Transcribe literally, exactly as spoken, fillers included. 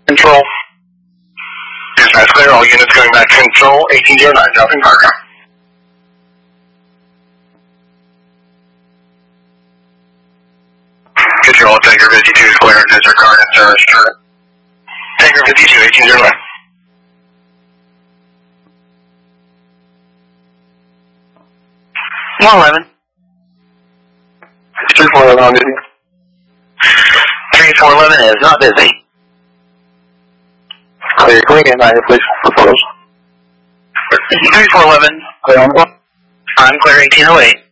Control. Dispatch clear, all units going back to control, eighteen oh nine, dropping cargo. Control, Tiger fifty-two is clear, disregard and service turret. Tiger fifty-two, eighteen oh nine. one eleven. three four eleven on duty. three four eleven is not busy. Clear, can we get nine, please, for photos? three four eleven. Clear on one. I'm clear eighteen oh eight.